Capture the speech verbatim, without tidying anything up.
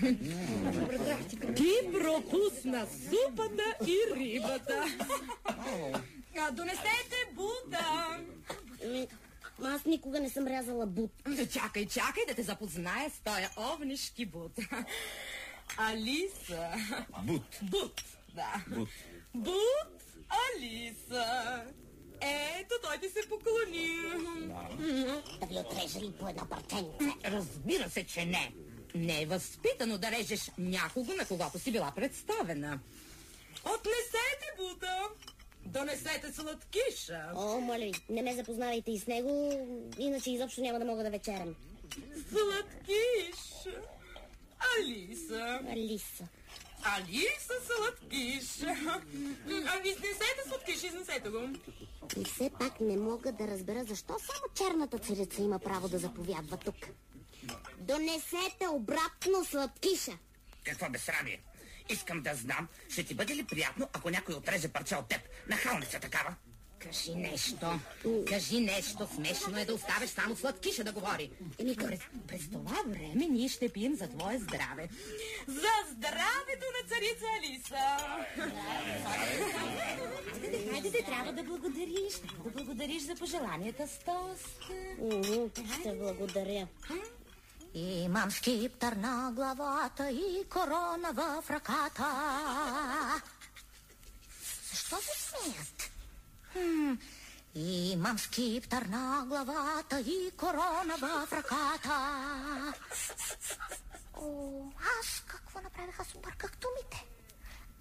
Ти пропусна супата и рибата. А, донесете бута. Аз никога не съм рязала бут. Чакай, чакай да те запозная с тоя овнишки бут. Алиса. Бут. Бут, да. Бут. Бут, Алиса. Ето, той ти се поклони. Да ви отрежа ли по една партенца? Разбира се, че не. Не е възпитано да режеш някого, на когото си била представена. Отнесете бута. Донесете сладкиша. О, моля ви, не ме запознавайте и с него, иначе изобщо няма да мога да вечерям. Сладкиш. Алиса. Алиса. Алиса, сладкиш. А, изнесете сладкиш, изнесете го. И все пак не мога да разбера защо само черната царица има право да заповядва тук. Донесете обратно сладкиша. Какво безсрамие? Искам да знам, ще ти бъде ли приятно, ако някой отреже парче от теб? Нахалница такава. Кажи нещо. Кажи нещо. Смешно е да оставиш само сладкиша да говори. Еми, през, през това време ние ще пием за твое здраве. За здравето на царица Алиса. Хайде, хайде, трябва да благодариш. Трябва да благодариш за пожеланията с тост. Ще благодаря. Имам скиптър на главата и корона в ръката. Защо се смеят? Хм, имам скиптър на главата и корона в ръката. О, аз какво направих? Аз обърках думите.